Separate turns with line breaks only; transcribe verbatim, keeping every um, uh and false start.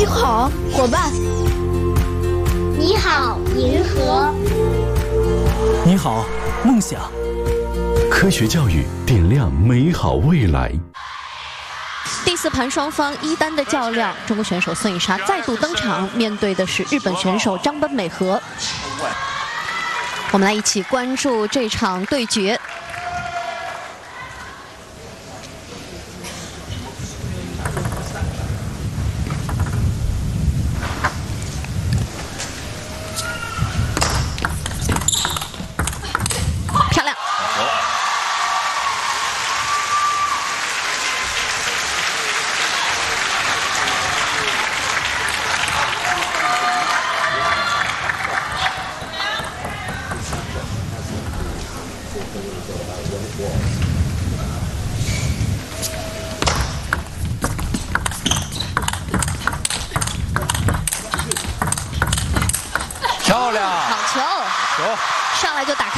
你好，伙伴。
你好，银河。
你好，梦想。
科学教育点亮美好未来。
第四盘双方一单的较量，中国选手孙颖莎再度登场，面对的是日本选手张本美和。我们来一起关注这场对决。漂亮。
漂亮，
好球！
球
上来就打开。